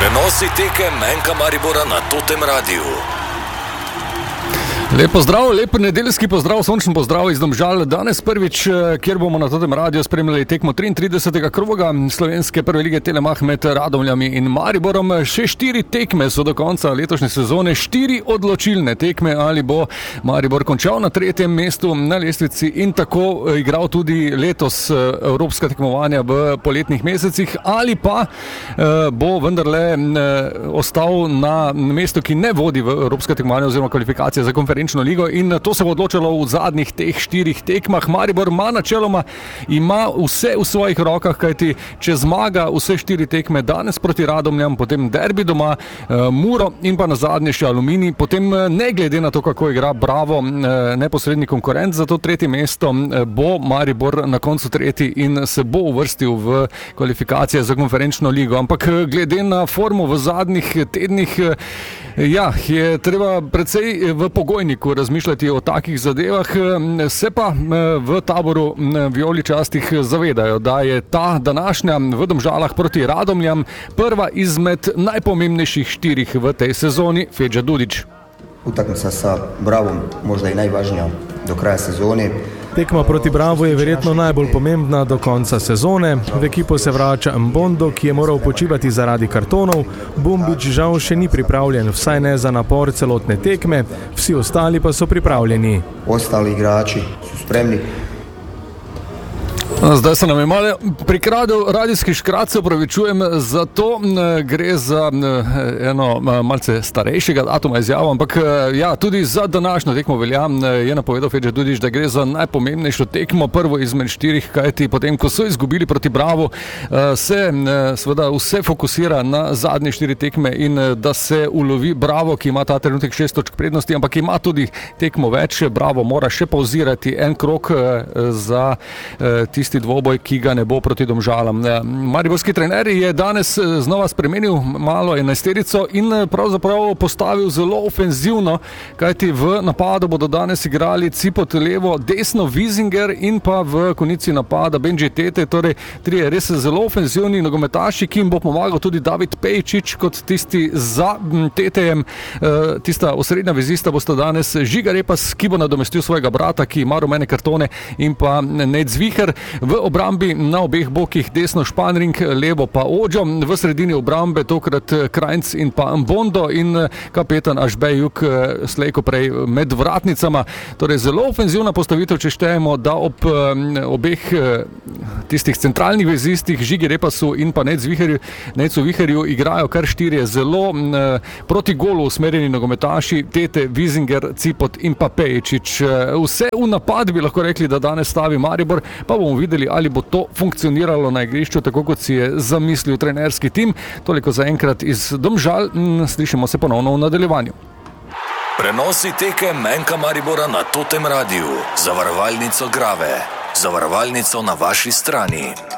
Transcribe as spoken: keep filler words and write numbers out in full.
Prenosi tekem Enka Maribora na Totem Radiu. Lep pozdrav, lep nedeljski pozdrav, sončen pozdrav iz Domžal. Danes prvič, kjer bomo na Totem Radiu spremljali tekmo triintridesetega kroga slovenske prve lige Telemach med Radomljami in Mariborom. Še štiri tekme so do konca letošnje sezone, štiri odločilne tekme, ali bo Maribor končal na tretjem mestu na lestvici in tako igral tudi letos evropska tekmovanja v poletnih mesecih, ali pa bo vendarle ostal na mestu, ki ne vodi v evropska tekmovanja oziroma kvalifikacije za konferenčno ligo, in to se bo odločalo v zadnjih teh štirih tekmah. Maribor ima načeloma ima vse v svojih rokah, kajti če zmaga vse štiri tekme danes proti Radomljam, potem derbi doma, Muro in pa na zadnje še Aluminij, potem ne glede na to, kako igra Bravo, neposredni konkurent za to tretje mesto, bo Maribor na koncu tretji in se bo uvrstil v kvalifikacije za konferenčno ligo. Ampak glede na formo v zadnjih tednih, ja, je treba precej v pogojniku razmišljati o takih zadevah, se pa v taboru vijoličastih zavedajo, da je ta današnja v Domžalah proti Radomljam prva izmed najpomembnejših štirih v tej sezoni. Feđa Dudić. Utakmica sa Bravom možda i najvažnija do kraja sezone. Tekma proti Bravo je verjetno najbolj pomembna do konca sezone. V ekipo se vrača Mbondo, ki je moral počivati zaradi kartonov. Bumbić žal še ni pripravljen, vsaj ne za napor celotne tekme, vsi ostali pa so pripravljeni. Ostali igrači su spremni. Zdaj se nam je malo prikradel radijski škrat, se opravičujem, zato gre za eno malce starejšega datuma izjavo, ampak ja, tudi za današnjo tekmo velja, je napovedal Feđa Dudić, da gre za najpomembnejšo tekmo, prvo izmed štirih, kajti potem, ko so izgubili proti Bravo, se seveda vse fokusira na zadnje štiri tekme in da se ulovi Bravo, ki ima ta trenutek šest točk prednosti, ampak ima tudi tekmo več. Bravo mora še pauzirati en krog za tisti dvoboj, ki ga ne bo proti Domžalam. Mariborski trener je danes znova spremenil malo enajsterico in pravzaprav postavil zelo ofenzivno, kajti v napadu bodo danes igrali Cipot levo, desno Wiesinger in pa v konici napada Benji Tete, torej trije res zelo ofenzivni nogometaši, ki jim bo pomagal tudi David Pejčič kot tisti za Tetejem. Tista osrednja vezista bosta danes Žiga Repas, ki bo nadomestil svojega brata, ki ima rumene kartone, in pa Ned Zviher. V obrambi na obeh bokih desno Španring, levo pa Ođo, v sredini obrambe tokrat Krajnc in pa Mbondo in kapetan Ažbejuk slejko prej med vratnicama. Torej zelo ofenzivna postavitev, če štejemo, da ob obeh tistih centralnih vezistih Žigi Repasu in pa Necu Viherju igrajo kar štirje zelo proti golu usmerjeni nogometaši, Tete, Wiesinger, Cipot in pa Pejčič. Vse v napad bi lahko rekli, da danes stavi Maribor, pa bomo videli, ali bo to funkcioniralo na igrišču tako, kot si je zamislil trenerski tim. Toliko za enkrat iz Domžal, slišimo se ponovno v nadaljevanju. Prenosi tekem Enka Maribora na Totem Radiu. Zavarovalnico Grave. Zavarovalnico na vaši strani.